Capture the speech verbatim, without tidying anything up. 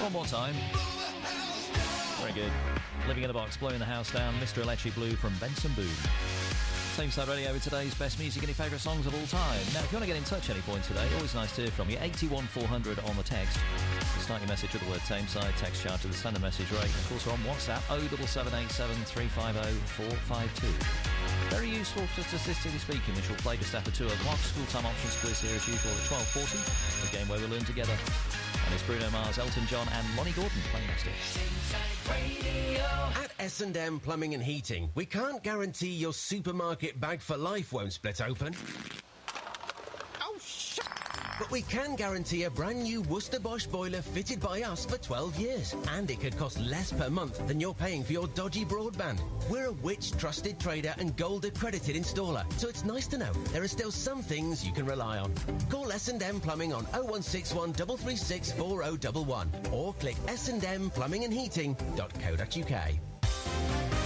One more time. Very good. Living in the Box, Blowing the House Down, Mister Electric Blue from Benson Boone. Tameside Radio with today's best music and your favourite songs of all time. Now, if you want to get in touch at any point today, always nice to hear from you. eighty-one four hundred on the text. You start your message with the word Tameside, text chart to the standard message rate. Of course, we're on WhatsApp, oh seven seven eight seven three five oh four five two. Very useful for statistically speaking, which we'll play just after two o'clock. School time options quiz here as usual at twelve forty. A game where we learn together. And it's Bruno Mars, Elton John and Lonnie Gordon playing next to At S and M Plumbing and Heating, we can't guarantee your supermarket bag for life won't split open. Oh, shit! But we can guarantee a brand new Worcester Bosch boiler fitted by us for twelve years. And it could cost less per month than you're paying for your dodgy broadband. We're a Which trusted trader and gold accredited installer, so it's nice to know there are still some things you can rely on. Call S and M Plumbing on oh one six one, three three six, four oh one one or click s and m plumbing and heating dot co dot uk.